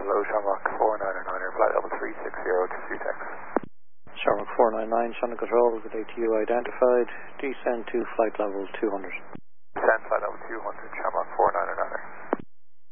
below Shamrock 499er, flight level 360 to CTEX. Shamrock 499, Shannon Control, good day to you, identified. Descend to flight level 200. Descend flight level 200, Shamrock 499.